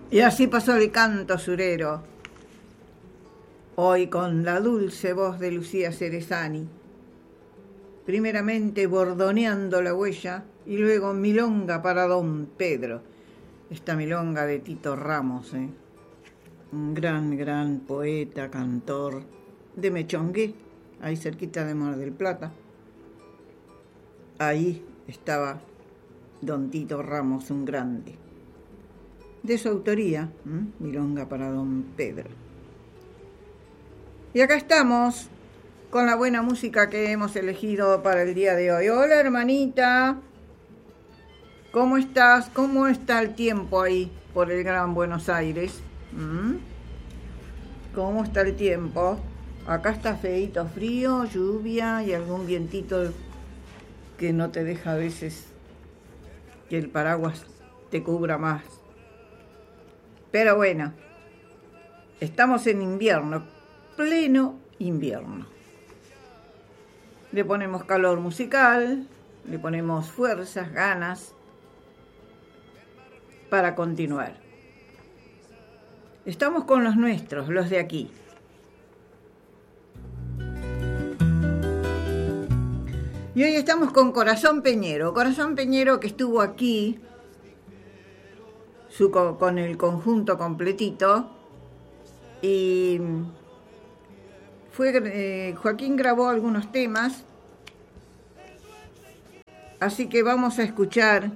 Y así pasó el canto surero, hoy con la dulce voz de Lucía Cerezani, primeramente bordoneando la huella y luego milonga para Don Pedro, esta milonga de Tito Ramos, un gran poeta, cantor de Mechongué, ahí cerquita de Mar del Plata. Ahí estaba Don Tito Ramos, un grande. De su autoría, milonga para Don Pedro. Y acá estamos con la buena música que hemos elegido para el día de hoy. Hola, hermanita, ¿cómo estás? ¿Cómo está el tiempo ahí por el Gran Buenos Aires? ¿Cómo está el tiempo? Acá está feíto, frío, lluvia y algún vientito que no te deja a veces que el paraguas te cubra más. Pero bueno, estamos en invierno, pleno invierno. Le ponemos calor musical, le ponemos fuerzas, ganas para continuar. Estamos con los nuestros, los de aquí. Y hoy estamos con Corazón Peñero que estuvo aquí con el conjunto completito, y Joaquín grabó algunos temas, así que vamos a escuchar.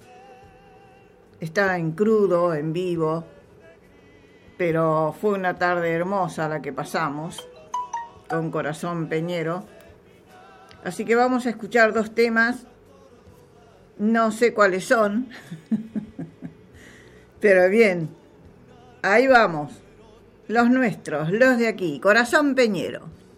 Está en crudo, en vivo, pero fue una tarde hermosa la que pasamos con Corazón Peñero, así que vamos a escuchar dos temas, no sé cuáles son. Pero bien, ahí vamos, los nuestros, los de aquí, Corazón Peñero.